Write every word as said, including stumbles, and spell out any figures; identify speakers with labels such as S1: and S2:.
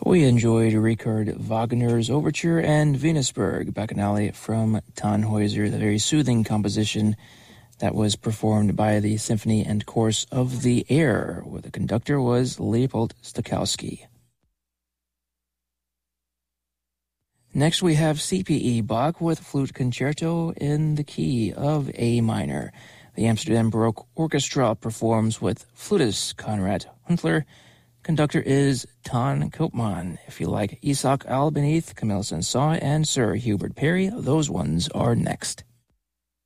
S1: We enjoyed Richard Wagner's Overture and Venusberg, Bacchanale from Tannhäuser, the very soothing composition that was performed by the Symphony and Chorus of the Air, where the conductor was Leopold Stokowski. Next we have C P E Bach with Flute Concerto in the key of A minor. The Amsterdam Baroque Orchestra performs with flutist Konrad Huntler. Conductor is Ton Koopman. If you like Isaac Albenith, Camille Saint-Saëns, and Sir Hubert Parry, those ones are next.